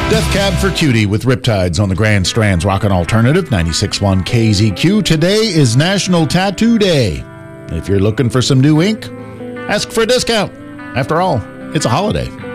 Death Cab for Cutie with Riptides on the Grand Strands Rockin' Alternative 96.1 KZQ. Today is National Tattoo Day. If you're looking for some new ink, ask for a discount. After all, it's a holiday.